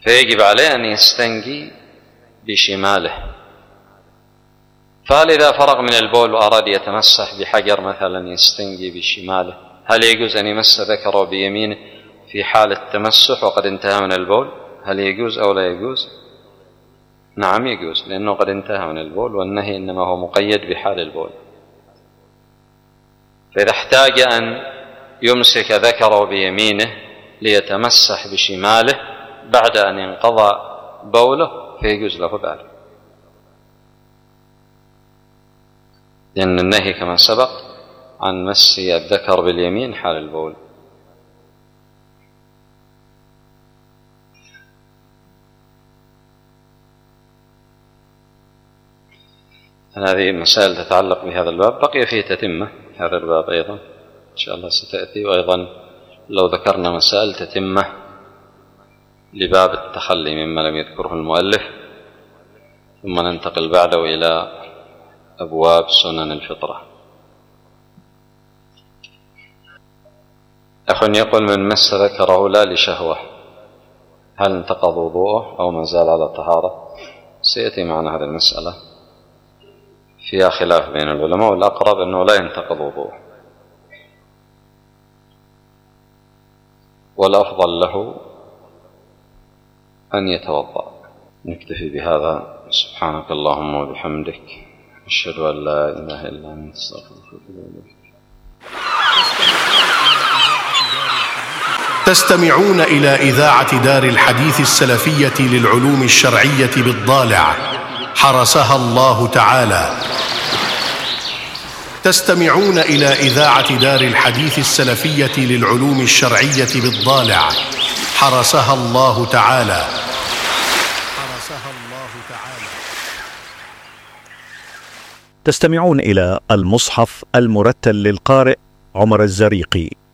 فيجب عليه أن يستنجي بشماله. فهل إذا فرغ من البول وأراد يتمسح بحجر مثلا يستنجي بشماله، هل يجوز أن يمس ذكره بيمينه في حال التمسح وقد انتهى من البول؟ هل يجوز أو لا يجوز؟ نعم يجوز، لأنه قد انتهى من البول، والنهي إنما هو مقيد بحال البول. فإذا احتاج أن يمسك ذكره بيمينه ليتمسح بشماله بعد أن انقضى بوله فيجوز له ذلك، لأن النهي كما سبق عن مس الذكر باليمين حال البول. هذه مسائل تتعلق بهذا الباب، بقي فيه تتمة هذا الباب أيضا إن شاء الله ستأتي، وأيضا لو ذكرنا مسائل تتمة لباب التخلي مما لم يذكره المؤلف، ثم ننتقل بعده إلى أبواب سنن الفطرة. أخ يقول: من مس ذكره لا لشهوة هل انتقض وضوءه أو ما زال على طهارة؟ سيأتي معنا هذه المسألة، فيها خلاف بين العلماء، والأقرب أنه لا ينتقض وضوءه، والأفضل له أن يتوضأ. نكتفي بهذا. سبحانك اللهم وبحمدك، أشهد أن لا إله إلا أنت، أستغفرك وأتوب إليك. تستمعون إلى إذاعة دار الحديث السلفية للعلوم الشرعية بالضالع، حرسها الله تعالى. تستمعون إلى إذاعة دار الحديث السلفية للعلوم الشرعية بالضالع، حرسها الله تعالى. تستمعون إلى المصحف المرتل للقارئ عمر الزريقي.